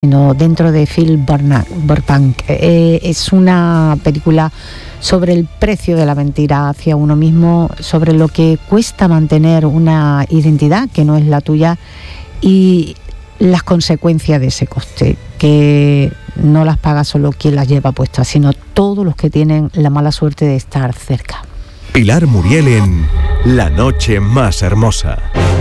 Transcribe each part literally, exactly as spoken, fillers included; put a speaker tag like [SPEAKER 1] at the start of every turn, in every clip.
[SPEAKER 1] sino dentro de Phil Burbank. Eh, es una película sobre el precio de la mentira hacia uno mismo, sobre lo que cuesta mantener una identidad que no es la tuya y las consecuencias de ese coste, que no las paga solo quien las lleva puestas, sino todos los que tienen la mala suerte de estar cerca.
[SPEAKER 2] Pilar Muriel en La noche más hermosa.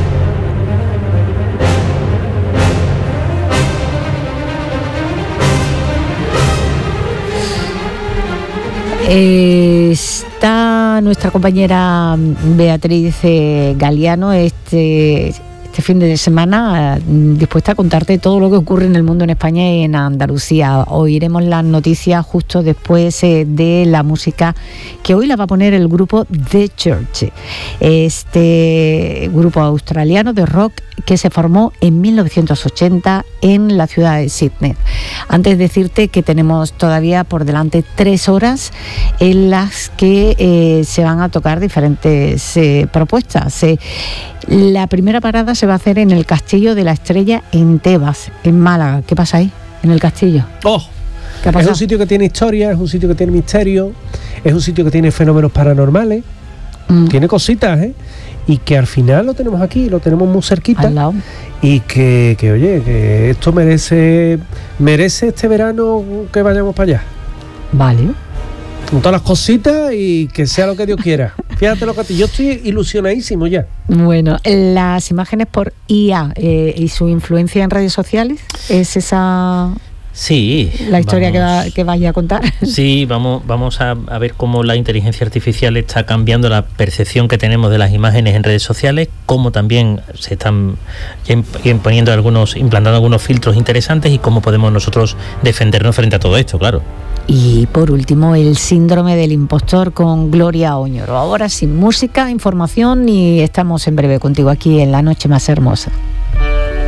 [SPEAKER 1] Está nuestra compañera Beatriz Galiano este, este fin de semana dispuesta a contarte todo lo que ocurre en el mundo, en España y en Andalucía. Oiremos las noticias justo después eh, de la música que hoy la va a poner el grupo The Church, este grupo australiano de rock que se formó en mil novecientos ochenta en la ciudad de Sydney. Antes de decirte que tenemos todavía por delante tres horas en las que eh, se van a tocar diferentes eh, propuestas. Eh, la primera parada se va a hacer en el Castillo de la Estrella en Tebas, en Málaga. ¿Qué pasa ahí, en el castillo?
[SPEAKER 3] ¡Oh!
[SPEAKER 1] ¿Qué ha pasado?
[SPEAKER 3] Es un sitio que tiene historia, es un sitio que tiene misterio, es un sitio que tiene fenómenos paranormales, mm. tiene cositas, ¿eh? Y que al final lo tenemos aquí, lo tenemos muy cerquita.
[SPEAKER 1] Al lado.
[SPEAKER 3] Y que, que, oye, que esto merece merece este verano que vayamos para allá.
[SPEAKER 1] Vale.
[SPEAKER 3] Con todas las cositas y que sea lo que Dios quiera. Fíjate lo que te... Yo estoy ilusionadísimo ya.
[SPEAKER 1] Bueno, las imágenes por I A eh, y su influencia en redes sociales, ¿es esa...
[SPEAKER 4] Sí.
[SPEAKER 1] la historia
[SPEAKER 4] vamos,
[SPEAKER 1] que, va, que vaya a contar?
[SPEAKER 4] Sí, vamos, vamos a, a ver cómo la inteligencia artificial está cambiando la percepción que tenemos de las imágenes en redes sociales, cómo también se están imponiendo algunos, implantando algunos filtros interesantes y cómo podemos nosotros defendernos frente a todo esto, claro.
[SPEAKER 1] Y por último, el síndrome del impostor con Gloria Oñoro. Ahora sin música, información y estamos en breve contigo aquí en La Noche Más Hermosa.